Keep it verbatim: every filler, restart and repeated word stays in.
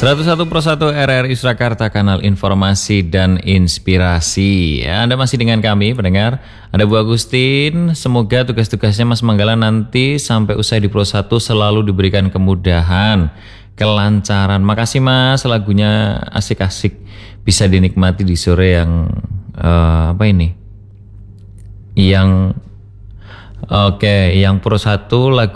seratus satu Pro satu R R I Surakarta, kanal informasi dan inspirasi. Ya, Anda masih dengan kami, pendengar. Ada Bu Agustin. Semoga tugas-tugasnya Mas Manggala nanti sampai usai di Pro satu selalu diberikan kemudahan, kelancaran. Makasih Mas, lagunya asik-asik. Bisa dinikmati di sore yang uh, apa ini? Yang Oke, yang Pro satu lagu